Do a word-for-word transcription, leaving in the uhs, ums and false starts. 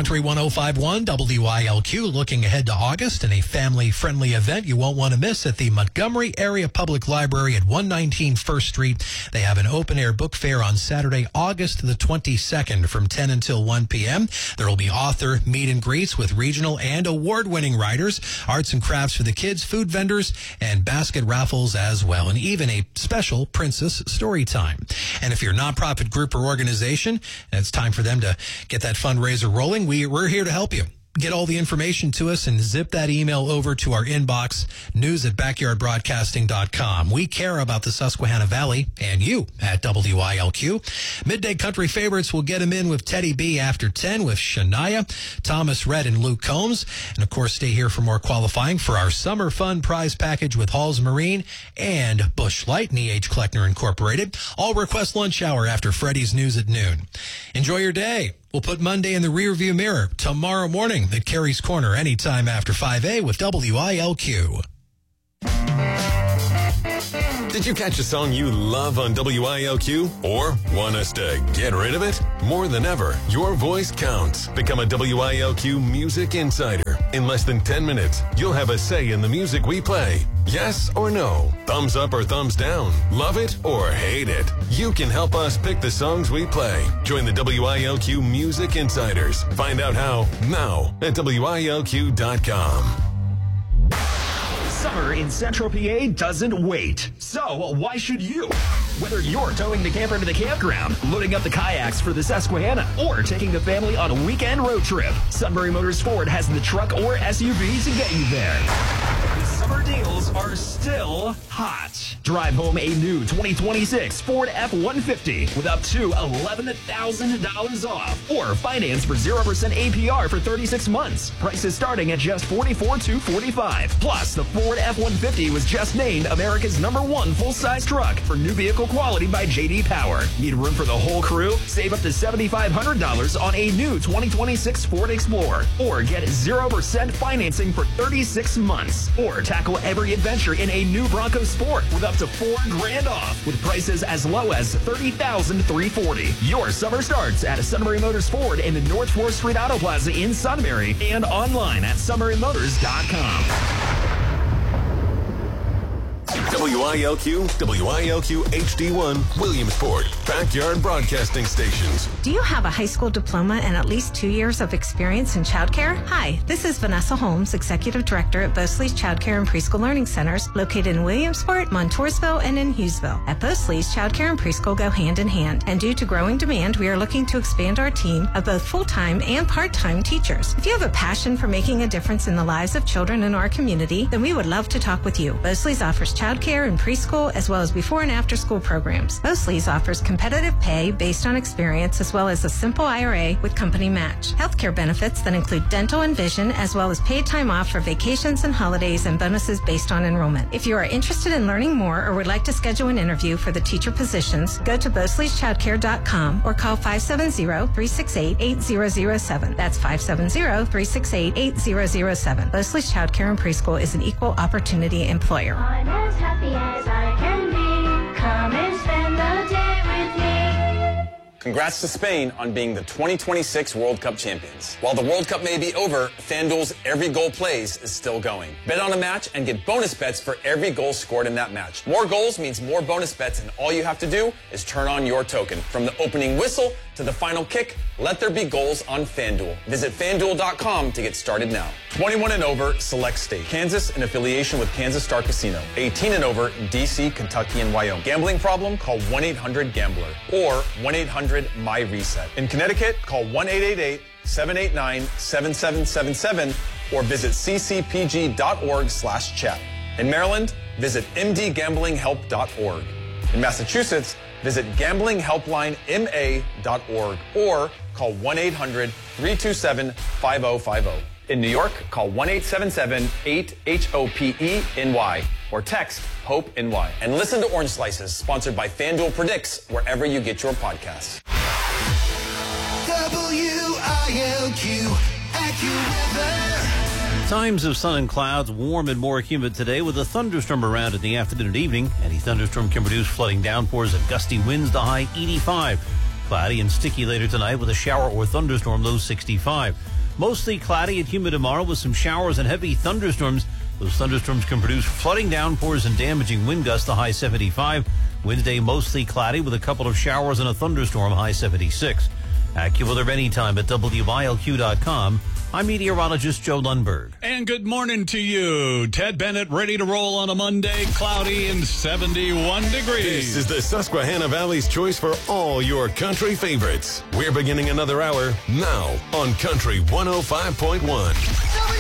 Country one oh five point one W I L Q looking ahead to August and a family-friendly event you won't want to miss at the Montgomery Area Public Library at one nineteen First Street. They have an open-air book fair on Saturday, August the twenty-second from ten until one p.m. There will be author meet and greets with regional and award-winning writers, arts and crafts for the kids, food vendors, and basket raffles as well, and even a special Princess story time. And if you're a nonprofit group or organization, and it's time for them to get that fundraiser rolling, we, we're here to help you. Get all the information to us and zip that email over to our inbox, news at backyard broadcasting dot com. We care about the Susquehanna Valley and you at W I L Q. Midday Country Favorites will get them in with Teddy B after ten with Shania, Thomas Rhett, and Luke Combs. And, of course, stay here for more qualifying for our Summer Fun prize package with Halls Marine and Busch Light and E H. Kleckner Incorporated. All request lunch hour after Freddy's News at noon. Enjoy your day. We'll put Monday in the rearview mirror tomorrow morning at Carrie's Corner anytime after five A with W I L Q. Did you catch a song you love on W I L Q? Or want us to get rid of it? More than ever, your voice counts. Become a W I L Q Music Insider. In less than ten minutes, you'll have a say in the music we play. Yes or no? Thumbs up or thumbs down? Love it or hate it? You can help us pick the songs we play. Join the W I L Q Music Insiders. Find out how now at W I L Q dot com. Summer in Central P A doesn't wait. So why should you? Whether you're towing the camper to the campground, loading up the kayaks for the Susquehanna, or taking the family on a weekend road trip, Sunbury Motors Ford has the truck or S U V to get you there. The summer deals are still hot. Drive home a new twenty twenty-six Ford F one fifty with up to eleven thousand dollars off, or finance for zero percent A P R for thirty-six months. Prices starting at just forty-four thousand two hundred forty-five dollars. Plus, the Ford F one fifty was just named America's number one full-size truck for new vehicle quality by J D Power. Need room for the whole crew? Save up to seven thousand five hundred dollars on a new twenty twenty-six Ford Explorer, or get zero percent financing for thirty-six months, or tackle every adventure in a new Bronco Sport with up to four grand off, with prices as low as thirty thousand three hundred forty dollars. Your summer starts at Sunbury Motors Ford in the North fourth Street Auto Plaza in Sunbury, and online at sunbury motors dot com. W I L Q, W I L Q H D one, Williamsport, Backyard Broadcasting Stations. Do you have a high school diploma and at least two years of experience in childcare? Hi, this is Vanessa Holmes, Executive Director at Bosley's Childcare and Preschool Learning Centers, located in Williamsport, Montoursville, and in Hughesville. At Bosley's, childcare and preschool go hand in hand, and due to growing demand, we are looking to expand our team of both full-time and part-time teachers. If you have a passion for making a difference in the lives of children in our community, then we would love to talk with you. Bosley's offers childcare and preschool, as well as before and after school programs. Bosley's offers competitive pay based on experience, as well as a simple I R A with company match. Healthcare benefits that include dental and vision, as well as paid time off for vacations and holidays, and bonuses based on enrollment. If you are interested in learning more or would like to schedule an interview for the teacher positions, go to bosleys childcare dot com or call five seven zero, three six eight, eight zero zero seven. That's five seven zero, three six eight, eight zero zero seven. Bosley's Childcare and Preschool is an equal opportunity employer. I'm as happy as I can be. Come and spend the day with me. Congrats to Spain on being the twenty twenty-six World Cup champions. While the World Cup may be over, FanDuel's Every Goal Plays is still going. Bet on a match and get bonus bets for every goal scored in that match. More goals means more bonus bets, and all you have to do is turn on your token. From the opening whistle to the final kick, let there be goals on FanDuel. Visit FanDuel dot com to get started now. twenty-one and over, select state. Kansas in affiliation with Kansas Star Casino. eighteen and over, D C, Kentucky, and Wyoming. Gambling problem? Call one eight hundred gambler or one eight hundred my reset. In Connecticut, call one eight eight eight, seven eight nine, seven seven seven seven or visit c c p g dot org slash chat. In Maryland, visit m d gambling help dot org. In Massachusetts, visit gambling helpline m a dot org or call one eight hundred, three two seven, five oh five oh. In New York, call one eight seven seven, eight, H O P E N Y or text HOPE-N-Y. And listen to Orange Slices, sponsored by FanDuel Predicts, wherever you get your podcasts. W I L Q, AccuWeather. Times of sun and clouds, warm and more humid today with a thunderstorm around in the afternoon and evening. Any thunderstorm can produce flooding downpours and gusty winds, the high eighty-five. cloudy and sticky later tonight with a shower or thunderstorm, low sixty-five. Mostly cloudy and humid tomorrow with some showers and heavy thunderstorms. Those thunderstorms can produce flooding downpours and damaging wind gusts, the high seventy-five. Wednesday, mostly cloudy with a couple of showers and a thunderstorm, high seventy-six. AccuWeather anytime at W I L Q dot com. I'm meteorologist Joe Lundberg. And good morning to you. Ted Bennett ready to roll on a Monday, cloudy and seventy-one degrees. This is the Susquehanna Valley's choice for all your country favorites. We're beginning another hour now on Country one oh five point one.